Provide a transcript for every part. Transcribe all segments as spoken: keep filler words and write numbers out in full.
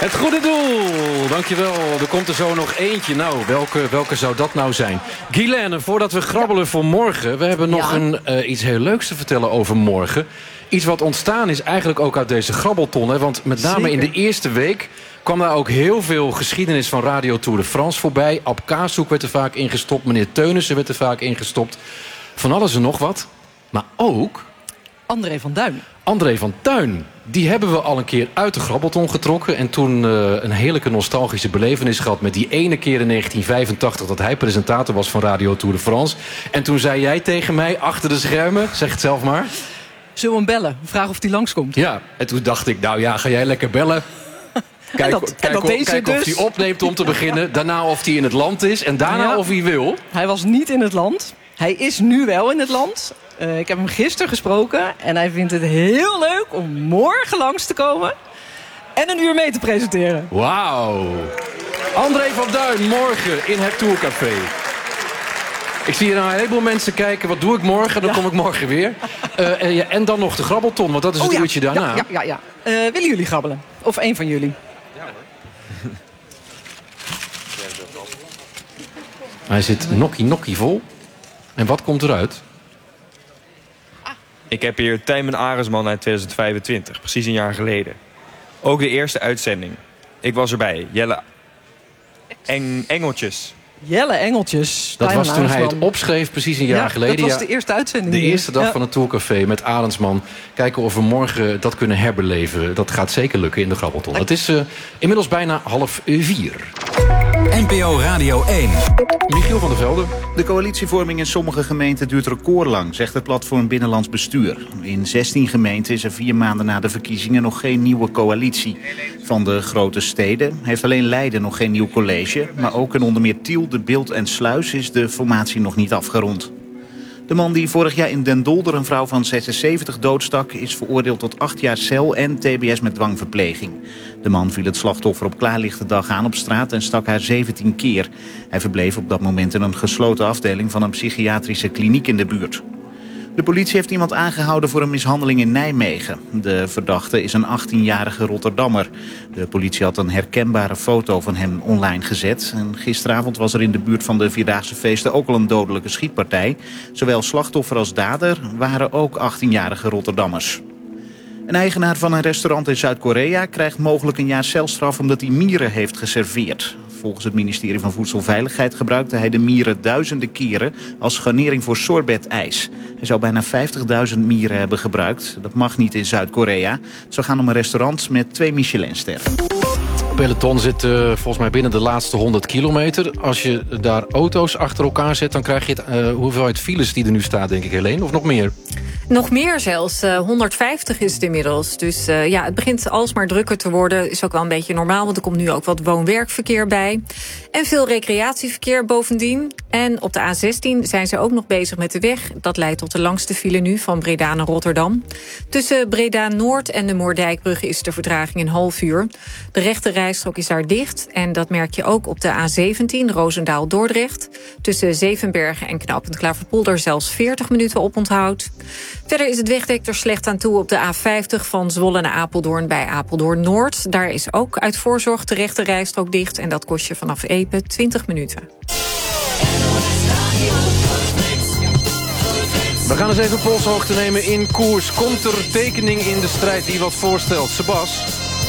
Het goede doel, dankjewel. Er komt er zo nog eentje. Nou, welke, welke zou dat nou zijn? Guylaine, voordat we grabbelen voor morgen... we hebben nog Ja. een, uh, iets heel leuks te vertellen over morgen. Iets wat ontstaan is eigenlijk ook uit deze grabbelton. Hè? Want met name Zeker. in de eerste week... kwam daar ook heel veel geschiedenis van Radio Tour de France voorbij. Ab Kaashoek werd er vaak ingestopt. Meneer Teunissen werd er vaak ingestopt. Van alles en nog wat. Maar ook... André van Duin. André van Duin, die hebben we al een keer uit de grabbelton getrokken... en toen uh, een heerlijke nostalgische belevenis gehad... met die ene keer in negentien vijfentachtig dat hij presentator was van Radio Tour de France. En toen zei jij tegen mij, achter de schermen, zeg het zelf maar... Zullen we hem bellen? Vragen of hij langskomt. Ja, en toen dacht ik, nou ja, ga jij lekker bellen... Kijk, En dat- en kijk, dat of, deed ze kijk of dus. hij opneemt om te beginnen. Daarna of hij in het land is. En daarna Ja. of hij wil. Hij was niet in het land. Hij is nu wel in het land. Uh, ik heb hem gisteren gesproken. En hij vindt het heel leuk om morgen langs te komen. En een uur mee te presenteren. Wauw. André van Duin, morgen in het Tourcafé. Ik zie hier nou een heleboel mensen kijken. Wat doe ik morgen? Dan Ja. kom ik morgen weer. Uh, en, ja, en dan nog de grabbelton, want dat is het ja. uurtje daarna. Ja, ja, ja. ja. Uh, willen jullie grabbelen? Of één van jullie? Hij zit nokkie nokkie vol. En wat komt eruit? Ik heb hier Tijmen Aresman uit twintig vijfentwintig, precies een jaar geleden. Ook de eerste uitzending. Ik was erbij. Jelle Eng Engeltjes. Jelle Engeltjes. Dat Tijmen was toen hij het Aresman. opschreef, precies een jaar ja, geleden. dat was Ja, de eerste uitzending. de hier. eerste dag Ja. van het Tourcafé met Arendsman. Kijken of we morgen dat kunnen herbeleven. Dat gaat zeker lukken in de grabbelton. Het is uh, inmiddels bijna half vier. N P O Radio één. Michiel van der Velde. De coalitievorming in sommige gemeenten duurt recordlang, zegt het platform Binnenlands Bestuur. In zestien gemeenten is er vier maanden na de verkiezingen nog geen nieuwe coalitie. Van de grote steden heeft alleen Leiden nog geen nieuw college. Maar ook in onder meer Tiel, De Bilt en Sluis is de formatie nog niet afgerond. De man die vorig jaar in Den Dolder een vrouw van zesenzeventig doodstak... is veroordeeld tot acht jaar cel en T B S met dwangverpleging. De man viel het slachtoffer op klaarlichte dag aan op straat en stak haar zeventien keer. Hij verbleef op dat moment in een gesloten afdeling van een psychiatrische kliniek in de buurt. De politie heeft iemand aangehouden voor een mishandeling in Nijmegen. De verdachte is een achttienjarige Rotterdammer. De politie had een herkenbare foto van hem online gezet. En gisteravond was er in de buurt van de Vierdaagse feesten ook al een dodelijke schietpartij. Zowel slachtoffer als dader waren ook achttienjarige Rotterdammers. Een eigenaar van een restaurant in Zuid-Korea krijgt mogelijk een jaar celstraf omdat hij mieren heeft geserveerd. Volgens het ministerie van Voedselveiligheid gebruikte hij de mieren duizenden keren als garnering voor sorbet-ijs. Hij zou bijna vijftigduizend mieren hebben gebruikt. Dat mag niet in Zuid-Korea. Het zou gaan om een restaurant met twee Michelinsterren. Peloton zit uh, volgens mij binnen de laatste honderd kilometer. Als je daar auto's achter elkaar zet, dan krijg je het, uh, hoeveelheid files die er nu staat, denk ik, Helene. Of nog meer? Nog meer zelfs. Uh, honderdvijftig is het inmiddels. Dus uh, ja, het begint alsmaar drukker te worden. Is ook wel een beetje normaal, want er komt nu ook wat woon-werkverkeer bij. En veel recreatieverkeer bovendien. En op de A zestien zijn ze ook nog bezig met de weg. Dat leidt tot de langste file nu van Breda naar Rotterdam. Tussen Breda-Noord en de Moerdijkbrug is de vertraging een half uur. De rechte rijstrook is daar dicht. En dat merk je ook op de A zeventien, Roosendaal-Dordrecht. Tussen Zevenbergen en Knooppunt Klaverpolder zelfs veertig minuten oponthoud. Verder is het wegdek er slecht aan toe op de A vijftig van Zwolle naar Apeldoorn bij Apeldoorn-Noord. Daar is ook uit voorzorg de rechte rijstrook dicht. En dat kost je vanaf Epe twintig minuten. We gaan eens even polshoogte nemen in koers. Komt er tekening in de strijd die wat voorstelt? Sebas?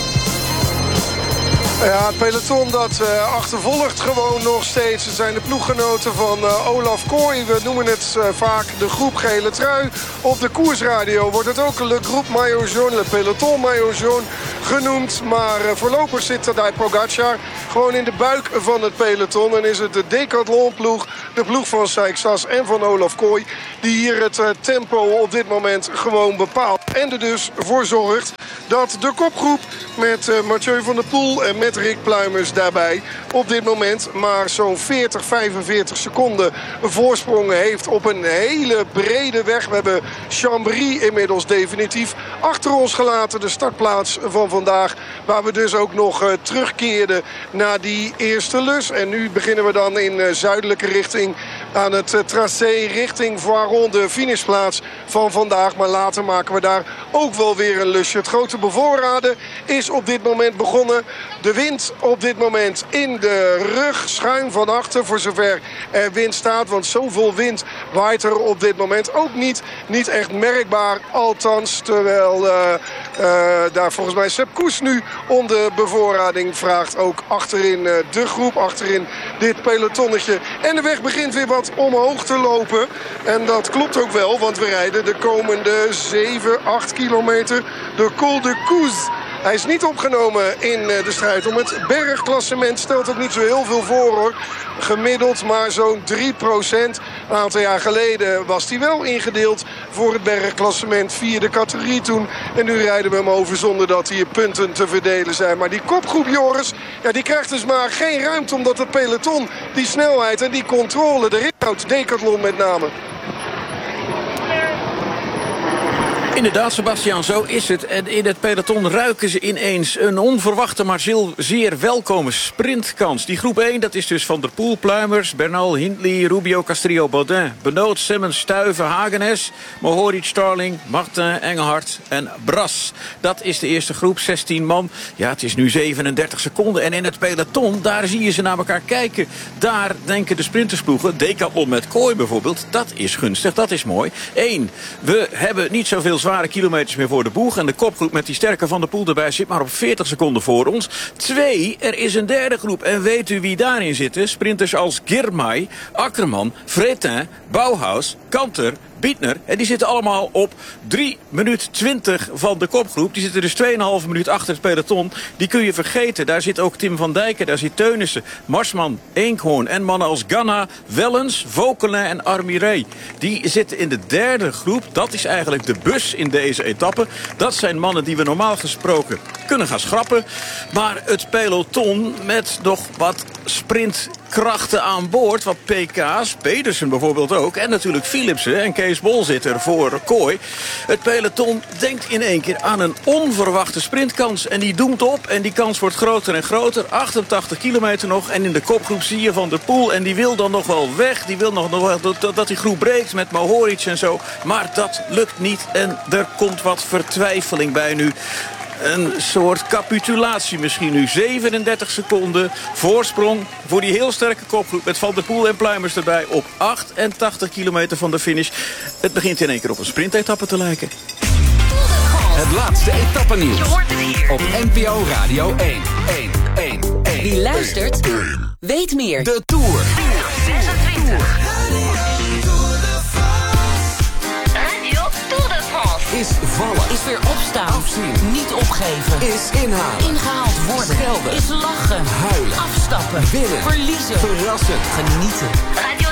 Ja, het peloton dat uh, achtervolgt gewoon nog steeds. Het zijn de ploeggenoten van uh, Olaf Kooi. We noemen het uh, vaak de groep gele trui. Op de koersradio wordt het ook Le Groupe Maillot Jaune, Le Peloton Maillot Jaune genoemd. Maar uh, voorlopig zit Tadej Pogacar gewoon in de buik van het peloton. En is het de Decathlon ploeg, de ploeg van Seixas en van Olaf Kooi, die hier het uh, tempo op dit moment gewoon bepaalt. En er dus voor zorgt dat de kopgroep met uh, Mathieu van der Poel en met Rick Pluimers daarbij op dit moment maar zo'n veertig, vijfenveertig seconden voorsprong heeft op een hele brede weg. We hebben Chambry inmiddels definitief achter ons gelaten. De startplaats van vandaag, waar we dus ook nog uh, terugkeerden naar die eerste lus. En nu beginnen we dan in uh, zuidelijke richting aan het uh, tracé richting Voiron, de finishplaats van vandaag. Maar later maken we daar ook wel weer een lusje. Het grote bevoorraden is op dit moment begonnen. De wind op dit moment in de rug, schuin van achter, voor zover er wind staat. Want zoveel wind waait er op dit moment ook niet. Niet echt merkbaar, althans. Terwijl uh, uh, daar volgens mij Sepp Kuss nu om de bevoorrading vraagt. Ook achterin uh, de groep, achterin dit pelotonnetje. En de weg begint weer wat omhoog te lopen. En dat klopt ook wel, want we rijden de komende zeven, acht kilometer de Col de Couz. Hij is niet opgenomen in de strijd om het bergklassement. Stelt ook niet zo heel veel voor, hoor. Gemiddeld maar zo'n drie procent. Een aantal jaar geleden was hij wel ingedeeld voor het bergklassement. Vierde categorie toen. En nu rijden we hem over zonder dat hier punten te verdelen zijn. Maar die kopgroep, Joris, ja, die krijgt dus maar geen ruimte. Omdat het peloton die snelheid en die controle, de rit, Decathlon met name. Inderdaad, Sebastian, zo is het. En in het peloton ruiken ze ineens een onverwachte, maar zeer welkome sprintkans. Die groep één, dat is dus Van der Poel, Pluimers, Bernal, Hindley, Rubio, Castrillo, Baudin, Benoot, Simmons, Stuyven, Hagenes, Mohoric, Starling, Martin, Engelhard en Bras. Dat is de eerste groep, zestien man. Ja, het is nu zevenendertig seconden. En in het peloton, daar zie je ze naar elkaar kijken. Daar denken de sprintersploegen, Decathlon met Kooi bijvoorbeeld, dat is gunstig, dat is mooi. Eén, we hebben niet zoveel zware kilometers meer voor de boeg. En de kopgroep met die sterke Van der Poel erbij zit maar op veertig seconden voor ons. Twee, er is een derde groep. En weet u wie daarin zitten? Sprinters als Girmay, Akkerman, Vretin, Bauhaus, Kanter, Bietner. En die zitten allemaal op drie minuten twintig van de kopgroep. Die zitten dus twee komma vijf minuut achter het peloton. Die kun je vergeten. Daar zit ook Tim van Dijken, daar zit Teunissen, Marsman, Eekhoorn en mannen als Ganna, Wellens, Vauquelin en Armiré. Die zitten in de derde groep. Dat is eigenlijk de bus in deze etappe. Dat zijn mannen die we normaal gesproken kunnen gaan schrappen. Maar het peloton met nog wat sprintkrachten aan boord. Wat P K's, Pedersen bijvoorbeeld ook. En natuurlijk Philipsen en Kees Bol zit er voor Kooi. Het peloton denkt in één keer aan een onverwachte sprinttkans. En die doemt op en die kans wordt groter en groter. achtentachtig kilometer nog. En in de kopgroep zie je Van der Poel. En die wil dan nog wel weg. Die wil nog, nog wel dat, dat die groep breekt met Mohoric en zo. Maar dat lukt niet. En er komt wat vertwijfeling bij nu. Een soort capitulatie misschien nu. zevenendertig seconden voorsprong voor die heel sterke kopgroep met Van der Poel en Pluimers erbij op achtentachtig kilometer van de finish. Het begint in één keer op een sprintetappe te lijken. Het laatste etappennieuws op N P O Radio één. één, één, één. Wie luistert, weet meer. De Tour. zesentwintig. Is vallen. Is weer opstaan. Afzien. Niet opgeven. Is inhalen. Ingehaald worden. Schelden. Is lachen. Huilen. Afstappen. Winnen. Verliezen. Verrassen. Genieten.